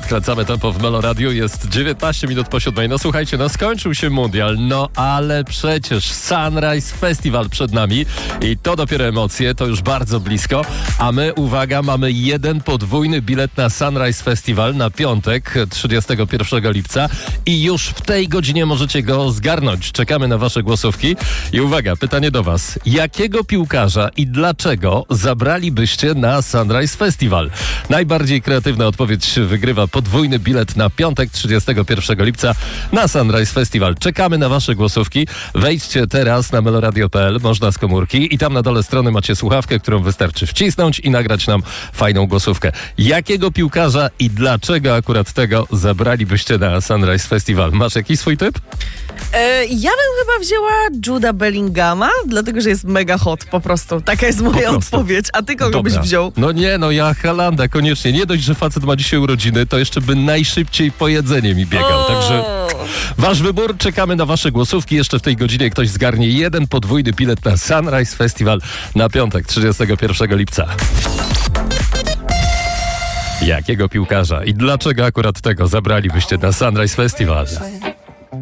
Odkręcamy tempo w Melo Radio. Jest 19 minut po 7. No słuchajcie, no skończył się mundial, no ale przecież Sunrise Festival przed nami i to dopiero emocje, to już bardzo blisko. A my, uwaga, mamy jeden podwójny bilet na Sunrise Festival na piątek, 31 lipca i już w tej godzinie możecie go zgarnąć. Czekamy na wasze głosówki. I uwaga, pytanie do was. Jakiego piłkarza i dlaczego zabralibyście na Sunrise Festival? Najbardziej kreatywna odpowiedź wygrywa podwójny bilet na piątek 31 lipca na Sunrise Festival. Czekamy na wasze głosówki. Wejdźcie teraz na meloradio.pl, można z komórki i tam na dole strony macie słuchawkę, którą wystarczy wcisnąć i nagrać nam fajną głosówkę. Jakiego piłkarza i dlaczego akurat tego zabralibyście na Sunrise Festival? Masz jakiś swój typ? Ja bym chyba wzięła Juda Bellingama, dlatego że jest mega hot po prostu. Taka jest moja odpowiedź. A ty kogo byś wziął? No nie, no ja Haalanda koniecznie. Nie dość, że facet ma dzisiaj urodziny, to jeszcze by najszybciej po jedzenie mi biegał. Także wasz wybór, czekamy na wasze głosówki. Jeszcze w tej godzinie ktoś zgarnie jeden podwójny bilet na Sunrise Festival na piątek 31 lipca. Jakiego piłkarza i dlaczego akurat tego zabralibyście na Sunrise Festival?